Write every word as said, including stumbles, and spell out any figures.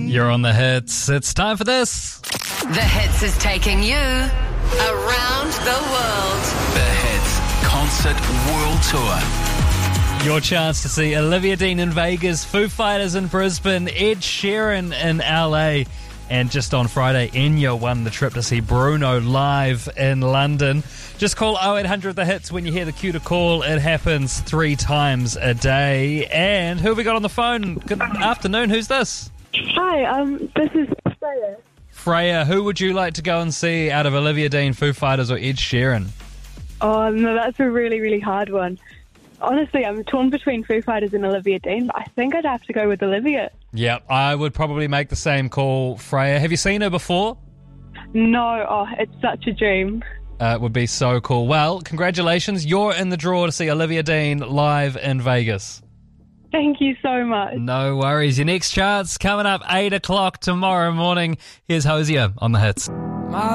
You're on the hits. It's time for this. The Hits is taking you around the world. The Hits Concert World Tour. Your chance to see Olivia Dean in Vegas, Foo Fighters in Brisbane, Ed Sheeran in L A, and just on Friday, Enya won the trip to see Bruno live in London. Just call oh eight hundred The Hits when you hear the cue to call. It happens three times a day. And who have we got on the phone? Good afternoon. Who's this? Hi, um, this is Freya. Freya, who would you like to go and see out of Olivia Dean, Foo Fighters, or Ed Sheeran? Oh, no, that's a really, really hard one. Honestly, I'm torn between Foo Fighters and Olivia Dean, but I think I'd have to go with Olivia. Yeah, I would probably make the same call, Freya. Have you seen her before? No, oh, it's such a dream. Uh, it would be so cool. Well, congratulations. You're in the draw to see Olivia Dean live in Vegas. Thank you so much. No worries. Your next chart's coming up eight o'clock tomorrow morning. Here's Hosier on the Hits.